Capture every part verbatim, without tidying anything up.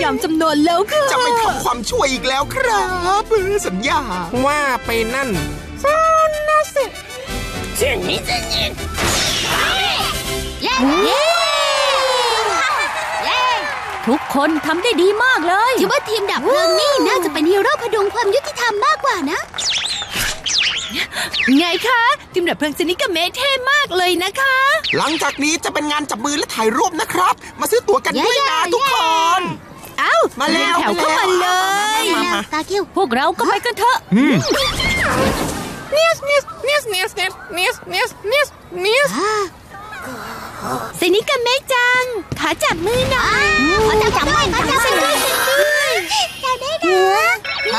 ยอมจำนนแล้วค่ะจะไม่ทำความชั่วอีกแล้วครับสัญญาว่าไปนั่นซานาสิเช่นนี้จะเย็นเย้ทุกคนทำได้ดีมากเลยคิดว่าทีมดับเพลิงนี่น่าจะเป็นฮีโร่พดุงความยุติธรรมมากกว่านะไงคะทีมดับเพลิงซินิกาเมะเท่มากเลยนะคะหลังจากนี้จะเป็นงานจับมือและถ่ายรูปนะครับมาซื้อตั๋วกันด้วยนะทุกคนเอ้ามาแล้วแถวเข้ามาเลยตาคิวพวกเราก็ไปกันเถอะเนสเนสเนสเนสเนสเนสเนสเนสเนสซินิกาเมะจังขาจับมือหน่อยเขาจับจับมือเขาจับมือจับได้ด้วย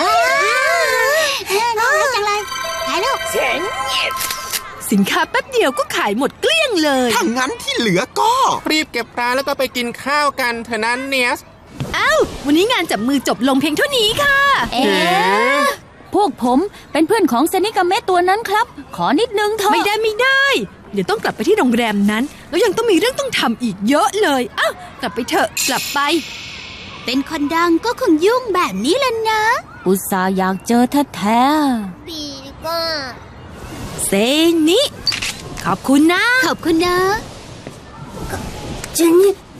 น่ารักจังเลยถ่ายรูปสินค้าแป๊บเดียวก็ขายหมดเกลี้ยงเลยถ้างั้นที่เหลือก็รีบเก็บปลาแล้วก็ไปกินข้าวกันเถอะนั้นเนสเอ้าวันนี้งานจับมือจบลงเพียงเท่านี้ค่ะเอ๊ะพวกผมเป็นเพื่อนของซินิกาเมะตัวนั้นครับขอนิดนึงเถอะไม่ได้ไม่ได้เดี๋ยวต้องกลับไปที่โรงแรมนั้นแล้วยังต้องมีเรื่องต้องทำอีกเยอะเลยเอ้ากลับไปเถอะกลับไปเป็นคนดังก็คงยุ่งแบบนี้แหละนะอุตส่าห์อยากเจอแท้ๆปีก็เซนิขอบคุณนะขอบคุณนะจริง